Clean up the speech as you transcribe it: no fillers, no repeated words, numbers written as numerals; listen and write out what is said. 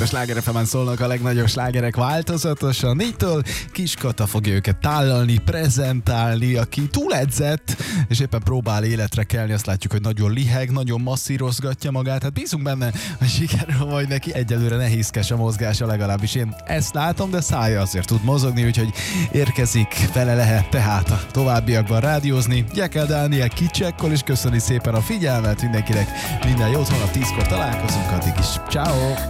a Sláger FM-en szólnak a legnagyobb slágerek változatosan. 4-től Kis Kata fogja őket tálalni, prezentálni, aki túledzett, és éppen próbál életre kelni. Azt látjuk, hogy nagyon liheg, nagyon masszírozgatja magát. Hát bízunk benne, hogy sikerül majd neki. Egyelőre nehézkes a mozgása, legalábbis én ezt látom, de szája azért tud mozogni, úgyhogy érkezik, vele lehet tehát a továbbiakban rádiózni. Jekel Dániel kicsekkol, és köszöni szépen a figyelmet mindenkinek. Minden jót, holnap 10-kor találkozunk, addig is. Ciao.